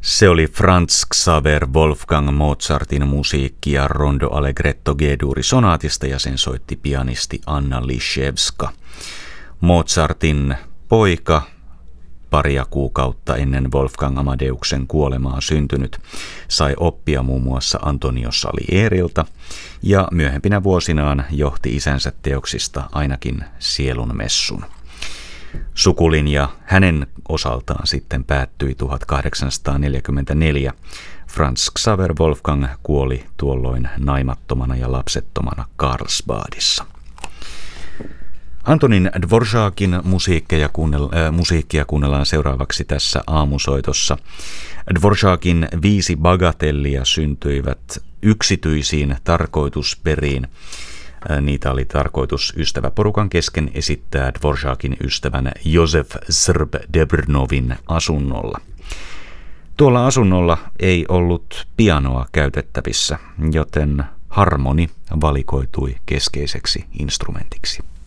Se oli Franz Xaver Wolfgang Mozartin musiikkia Rondo Allegretto G-duuri-sonaatista ja sen soitti pianisti Anna Liszewska. Mozartin poika, paria kuukautta ennen Wolfgang Amadeuksen kuolemaa syntynyt, sai oppia muun muassa Antonio Salierilta ja myöhempinä vuosinaan johti isänsä teoksista ainakin Sielunmessun. Sukulinja hänen osaltaan sitten päättyi 1844. Franz Xaver Wolfgang kuoli tuolloin naimattomana ja lapsettomana Karlsbadissa. Antonin Dvořákin musiikkia kuunnellaan seuraavaksi tässä aamusoitossa. Dvořákin 5 bagatellia syntyivät yksityisiin tarkoitusperiin. Niitä oli tarkoitus ystäväporukan kesken esittää Dvořákin ystävän Josef Srb Debrnovin asunnolla. Tuolla asunnolla ei ollut pianoa käytettävissä, joten harmoni valikoitui keskeiseksi instrumentiksi.